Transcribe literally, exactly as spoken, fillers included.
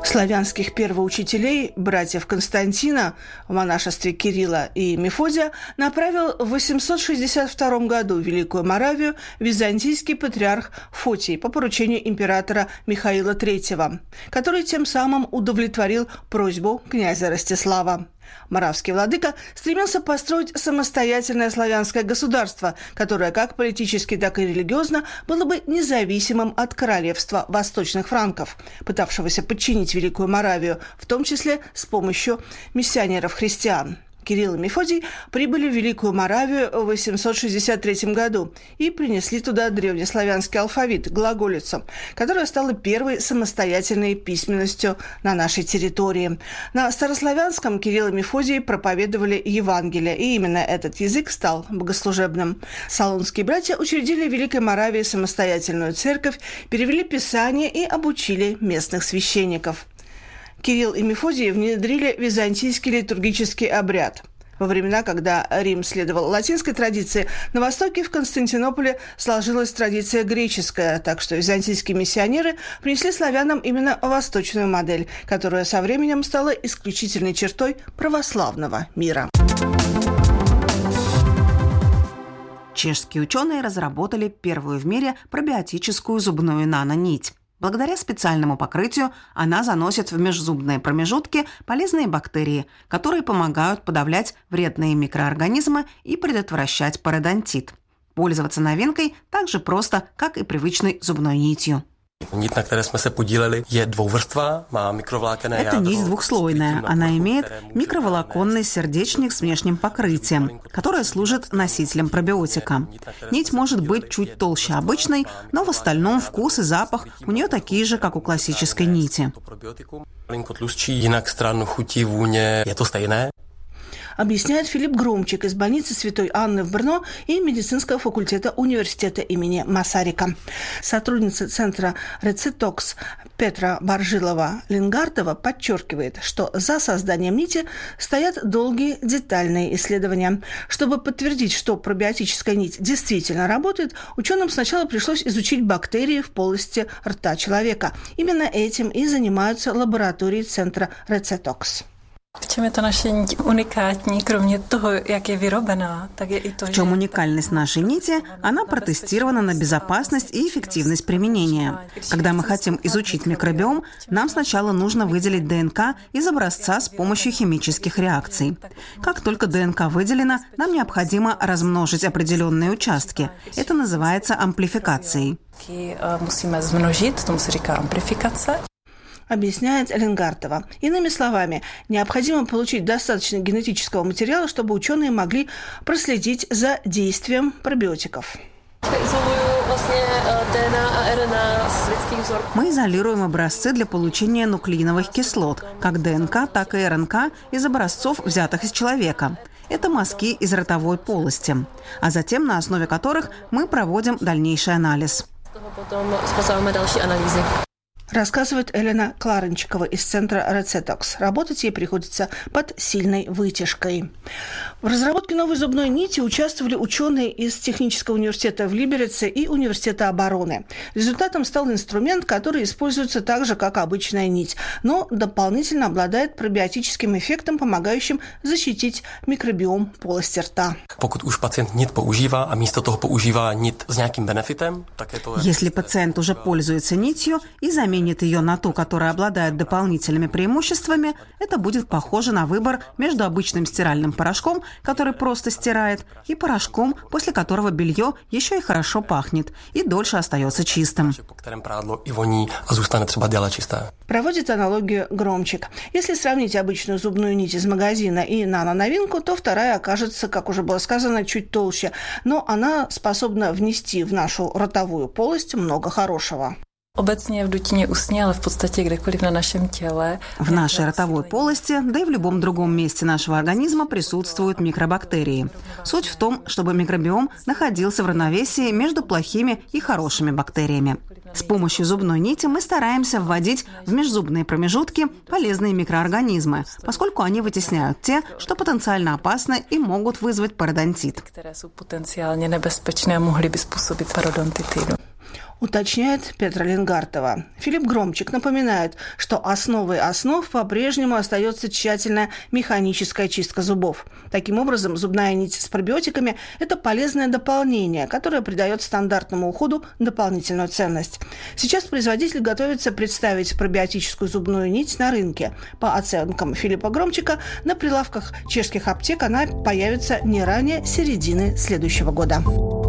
Славянских первоучителей, братьев Константина, в монашестве Кирилла и Мефодия, направил в восемьсот шестьдесят втором году в Великую Моравию византийский патриарх Фотий по поручению императора Михаила третьего, который тем самым удовлетворил просьбу князя Ростислава. Моравский владыка стремился построить самостоятельное славянское государство, которое как политически, так и религиозно было бы независимым от королевства восточных франков, пытавшегося подчинить Великую Моравию, в том числе с помощью миссионеров-христиан. Кирилл и Мефодий прибыли в Великую Моравию в восемьсот шестьдесят третьем году и принесли туда древнеславянский алфавит, глаголицу, которая стала первой самостоятельной письменностью на нашей территории. На старославянском Кирилл и Мефодий проповедовали Евангелие, и именно этот язык стал богослужебным. Салонские братья учредили в Великой Моравии самостоятельную церковь, перевели Писание и обучили местных священников. Кирилл и Мефодий внедрили византийский литургический обряд. Во времена, когда Рим следовал латинской традиции, на Востоке в Константинополе сложилась традиция греческая, так что византийские миссионеры принесли славянам именно восточную модель, которая со временем стала исключительной чертой православного мира. Чешские ученые разработали первую в мире пробиотическую зубную нанонить. Благодаря специальному покрытию она заносит в межзубные промежутки полезные бактерии, которые помогают подавлять вредные микроорганизмы и предотвращать пародонтит. Пользоваться новинкой так же просто, как и привычной зубной нитью. Нить, на которой мы се поділили, є двуврства, má mikrovlákenné Это нить двухслойная. Она имеет микроволоконный сердечник с внешним покрытием, которое служит носителем пробиотика. Нить может быть чуть толще обычной, но в остальном вкус и запах у нее такие же, как у классической нити. Jinak stran chuti, vůně, je to stejné. Объясняет Филипп Громчик из больницы Святой Анны в Брно и медицинского факультета университета имени Масарика. Сотрудница центра «Рецетокс» Петра Баржилова-Лингардова подчеркивает, что за созданием нити стоят долгие детальные исследования. Чтобы подтвердить, что пробиотическая нить действительно работает, ученым сначала пришлось изучить бактерии в полости рта человека. Именно этим и занимаются лаборатории центра «Рецетокс». В чем это наша нить уникальная, кроме того, как я вырублена, так и то, В чем уникальность нашей нити? Она протестирована на безопасность и эффективность применения. Когда мы хотим изучить микробиом, нам сначала нужно выделить ДНК из образца с помощью химических реакций. Как только ДНК выделена, нам необходимо размножить определенные участки. Это называется амплификацией. Musíme zmnožit, tomu se říká amplifikace. Объясняет Лингардова. Иными словами, необходимо получить достаточно генетического материала, чтобы ученые могли проследить за действием пробиотиков. Мы изолируем образцы для получения нуклеиновых кислот, как ДНК, так и РНК, из образцов, взятых из человека. Это мазки из ротовой полости, а затем на основе которых мы проводим дальнейший анализ. Рассказывает Элена Кларенчикова из центра «Рецетокс». Работать ей приходится под сильной вытяжкой. В разработке новой зубной нити участвовали ученые из Технического университета в Либерице и Университета обороны. Результатом стал инструмент, который используется так же, как обычная нить, но дополнительно обладает пробиотическим эффектом, помогающим защитить микробиом полости рта. Pokud už pacient nit používá a místo toho používá nit s nějakým benefitem, tak je to... Если пациент уже пользуется нитью и заменит ее на ту, которая обладает дополнительными преимуществами, это будет похоже на выбор между обычным стиральным порошком, который просто стирает, и порошком, после которого белье еще и хорошо пахнет и дольше остается чистым. Проводит аналогию Громчик. Если сравнить обычную зубную нить из магазина и наноновинку, то вторая окажется, как уже было сказано, чуть толще, но она способна внести в нашу ротовую полость много хорошего. Obecně v dutině ústní, ale v podstatě kdekoliv na našem těle. В нашей ротовой полости, да и в любом другом месте нашего организма присутствуют микробактерии. Суть в том, чтобы микробиом находился в равновесии между плохими и хорошими бактериями. С помощью зубной нити мы стараемся вводить в межзубные промежутки полезные микроорганизмы, поскольку они вытесняют те, что потенциально опасны и могут вызвать пародонтит. Které jsou potenciálně nebezpečné a mohly by způsobit parodontitidu. Уточняет Петра Ленгартова. Филипп Громчик напоминает, что основой основ по-прежнему остается тщательная механическая чистка зубов. Таким образом, зубная нить с пробиотиками – это полезное дополнение, которое придает стандартному уходу дополнительную ценность. Сейчас производитель готовится представить пробиотическую зубную нить на рынке. По оценкам Филиппа Громчика, на прилавках чешских аптек она появится не ранее середины следующего года.